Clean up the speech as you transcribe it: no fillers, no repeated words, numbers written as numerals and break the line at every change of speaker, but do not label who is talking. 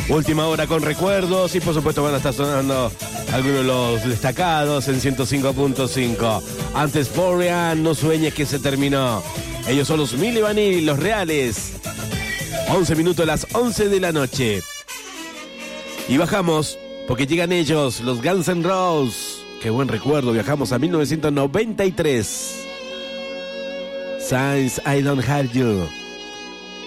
Última hora con recuerdos y por supuesto van a estar sonando algunos de los destacados en 105.5. Antes Florian, no sueñes que se terminó. Ellos son los Milli Vanilli, los reales. 11 minutos a las 11 de la noche. Y bajamos, porque llegan ellos, los Guns N' Roses. Qué buen recuerdo, viajamos a 1993. Since I Don't Have You.